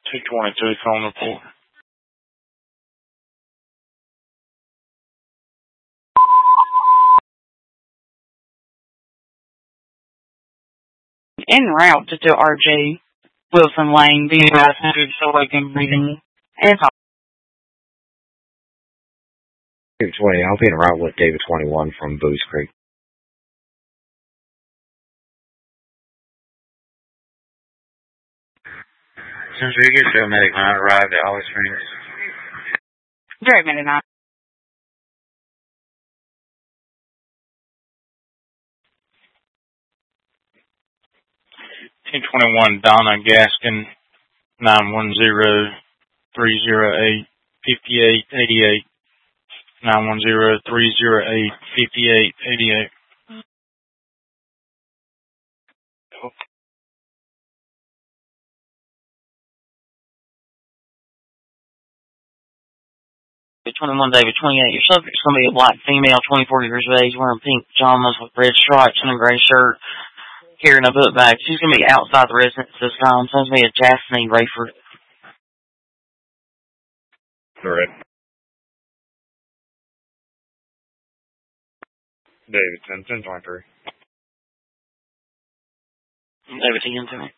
222 phone report. En route to RJ Wilson Lane, being advised so I can reading and talk. 220, I'll be en route with David 21 from Booze Creek. As soon as we get to a medic 9 arrived at Holly Springs. Very minute 9. $221 Donna Gaskin, 910-308-5888. 910-308-5888. David 21, David 28. Your subject's going to be a black female, 24 years of age, wearing pink pajamas with red stripes and a gray shirt, carrying a book bag. She's going to be outside the residence this time. So it's going to be a Jasmine Rayford. Correct. David 10-23. David 10-23.